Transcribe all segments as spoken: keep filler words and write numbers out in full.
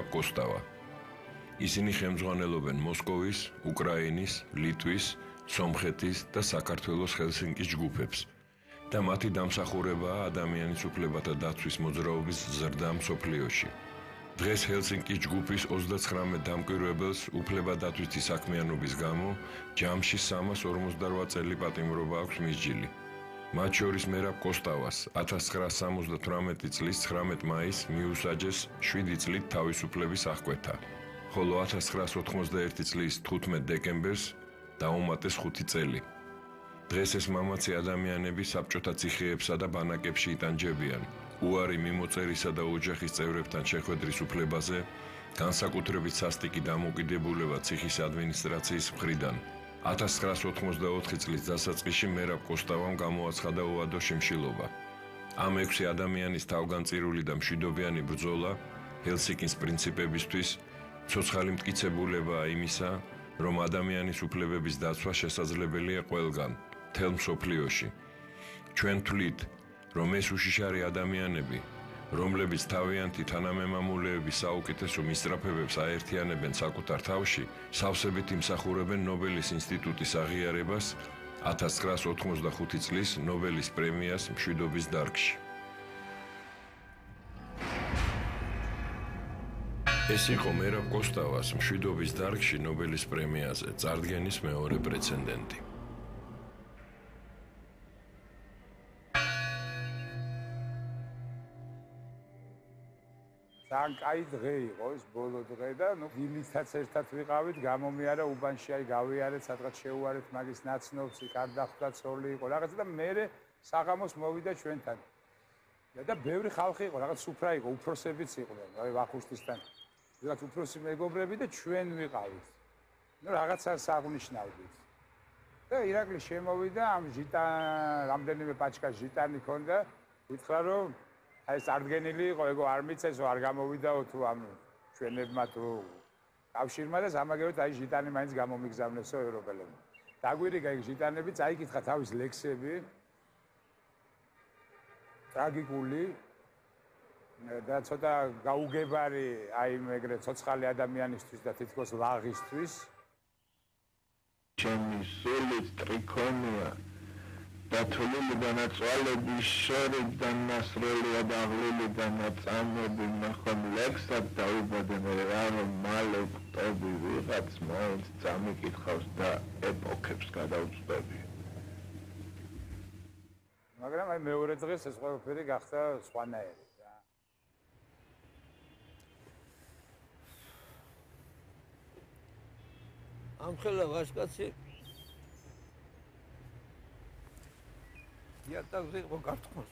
მერაბ კოსტავა. ისინი ხელმძღვანელობენ მოსკოვის, უკრაინის, ლიტვის, სომხეთის და საქართველოს ჰელსინკის ჯგუფებს და მათი დამსახურებაა ადამიანის უფლებათა დაცვის მოძრაობის ზრდა მსოფლიოში. დღეს ჰელსინკის ჯგუფის ოცდაცხრამეტ დამკვირვებელს უფლებადაცვითი საქმიანობის გამო ჯამში სამას ორმოცდარვათ წელი პატიმრობა აქვს მისჯილი. მათ შორის მერაბ კოსტავას ათას ცხრაასა სამოცდათვრამეტი წლის ცხრამეტ მაისს მიუსაჯეს შვიდი წლით თავისუფლების აღკვეთა, ხოლო ათას ცხრაასა ოთხმოცდაერთი წლის თხუთმეტ დეკემბერს დაუმატეს ხუთი წელი. დღეს ეს მამაცი ადამიანები საბჭოთა ციხეებსა და ბანაკებში იტანჯებიან უარი მიმოწერისა და ოჯახის წევრებთან შეხვედრის უფლებაზე, განსაკუთრებით სასტიკი დამოუკიდებულება ციხის ადმინისტრაციის მხრიდან. ათას ცხრაასა ოთხმოცდაოთხი წლის დასაწყისში მერაბ კოსტავამ გამოაცხადა უადო შიმშილობა. ამ ექვსი ადამიანის თავგანწირული და მშვიდობიანი ბრძოლა ჰელსინკის პრინციპებისთვის ცოცხალი მტკიცებულებაა იმისა, რომ ადამიანის უფლებების დაცვა შესაძლებელია ყველგან, მთელ მსოფლიოში. ჩვენ ვთვლით, რომ ეს უშიშარი ადამიანები, რომლებიც თავიანთი თანამემამულეების საუკეთესო მისწრაფებებს აერთიანებენ საკუთარ თავში, სავსებით იმსახურებენ ნობელის ინსტიტუტის აღიარებას ათას ცხრაასა ოთხმოცდახუთი წლის ნობელის პრემიას მშვიდობის დარგში. ეს იყო მერაბ კოსტავას მშვიდობის დარგში ნობელის პრემიაზე წარდგენის მეორე პრეცედენტი. ძალიან კაი დღე იყო ეს ბოლო დღე და ნუ დილითაც ერთად ვიყავით, გამომიარა უბანში, აი გავიარეთ, სადღაც შეუარეთ მაგის ნაცნობს, იქ არ დახვდა ცოლი იყო რაღაცა და მერე საღამოს მოვიდა ჩვენთან. და ბევრი ხალხი იყო, რაღაც სუფრა იყო, უფროსებიც იყვნენ, აი ვახუშტისთან. რაღაც უფროსი მეგობრები და ჩვენ ვიყავით. ნუ რაღაცა საღნიშნავდით. და ირაკლი შემოვიდა, ამ ჟიტან, რამდენიმე პაჩკა ჟიტანი ქონდა, უთხრა რომ აი ეს წარდგენილი იყო, ეგო არ მიწესო, არ გამოვიდაო თუ ამ ჩვენებმა თუ კავშირმა და სამაგეროდ აი ჟიტანი მაინც გამომიგზავნესო ევროპელებმა. დაგვირიგა ეგ ჟიტანები, წაიკითხა თავის ლექსები. ტრაგიკული და ცოტა გაუგებარი აი მეგრე ცოცხალი ადამიანისთვის და თითქოს ლაღისთვის. ჩემი სული ტრიქონია დათვლილი განაწვალების შორიდან ნასროლია და აღლილი განაწამები ნახონ ლექსად დაუბადე მე რა რომ მალე ვტები ვიღაც მაინც წამიკითხავს და ეპოქებს გადავწყვები. მაგრამ აი მეორე დღეს ეს ყველაფერი გახდა სხვანაირი. ამ ხელა ვაჟკაცი იატაკზე იყო გართხოვს.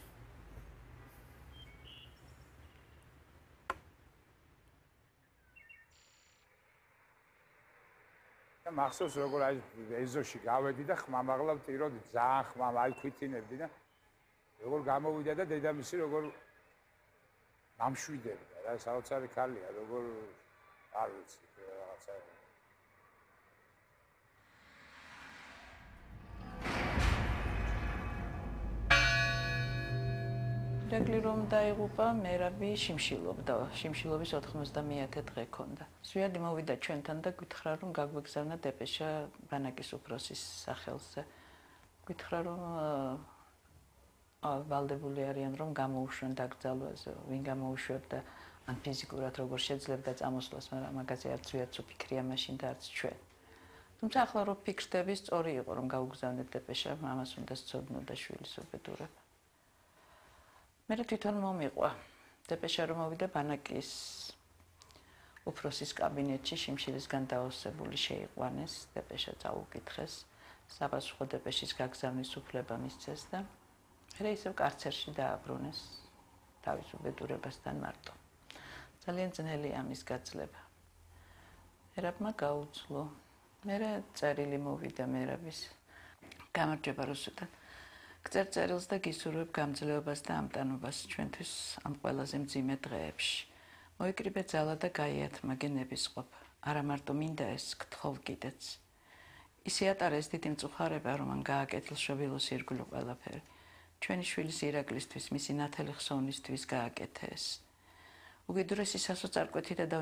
და მახსოვს როგორ აი ეზოში გავედი და ხმამაღლა ვტიროდი, ძალიან ხმამ აი ქვითინებდი და როგორ გამოვიდა და დედამისი როგორ გამშვიდებდა რა, საოცარი ქალია, როგორ არ ვიცი რაღაცა ირაკლი რომ დაიღუპა, მერაბი შიმშილობდა, შიმშილობის ოთხმოცდამეათე დღე ქონდა. ზვიადი მოვიდა ჩვენთან და გითხრა რომ გაგვეგზავნა დეპეშა ბანაკის უფროსის სახელზე. გითხრა რომ ვალდებული არიან რომ გამოუშვენ დაკრძალვაზე, ვინ გამოუშვებდა და ან ფიზიკურად როგორ შეძლებდა წამოსვლას, მაგრამ მაგაზე არც ვიარც უფიქრია მაშინ და არც ჩვენ. თუმცა ახლა რო ფიქრდები, სწორი იყო რომ გაუგზავნეთ დეპეშა, მამას უნდა სცოდნოდა შვილის უბედურება. მე თვითონ მომიყვა დეპეშა რომ მოვიდა ბანაკის უფროსის კაბინეტში შიმშილისგან დაოსებული შეიყვანეს, დეპეშა წაუკითხეს, საპასუხო დეპეშის გაგზავნის უფლება მისცეს და მე ისევ კარცერში დააბრუნეს თავის უბედურებასთან მარტო. ძალიან ძნელია ამის გაცლება. მერაბმა გაუძლო. მე წერილი მოვიდა მერაბის. გამარჯობა რუსუდან. გწერ წერილს და გისურვებ გამძლეობას და ამტანობას ჩვენთვის ამ ყველაზე მძიმე დღეებში. მოიკრიბე ძალა და გაიათმაგე ნებისყოფა. არა მარტო მინდა ეს, გთხოვ კიდეც. ისე ატარეს დიდი მწუხარება, რომ მან გააკეთილშობილოს ირგვლივ ყველაფერი. ჩვენი შვილის ირაკლისთვის, მისი ნათელი ხსოვნისთვის გააკეთე ეს. უკიდურესი სასოწარკვეთი და